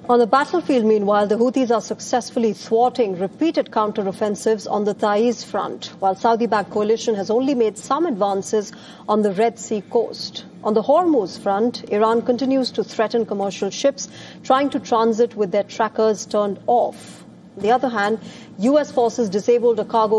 On the battlefield, meanwhile, the Houthis are successfully thwarting repeated counter-offensives on the Taiz front, while Saudi-backed coalition has only made some advances on the Red Sea coast. On the Hormuz front, Iran continues to threaten commercial ships trying to transit with their trackers turned off. On the other hand, U.S. forces disabled a cargo